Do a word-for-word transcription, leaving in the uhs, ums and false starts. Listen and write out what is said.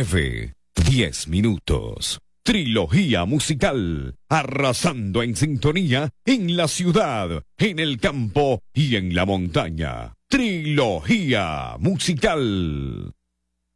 nueve, diez minutos. Trilogía musical, arrasando en sintonía en la ciudad, en el campo y en la montaña. Trilogía musical.